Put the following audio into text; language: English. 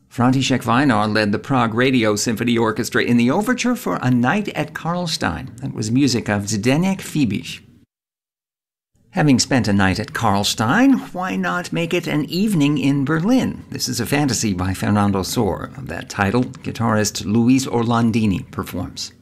František Weinar led the Prague Radio Symphony Orchestra in the overture for A Night at Karlstein. That was music of Zdeněk Fibiš. Having spent a night at Karlstein, why not make it an evening in Berlin? This is a fantasy by Fernando Sor. Of that title, guitarist Luis Orlandini performs.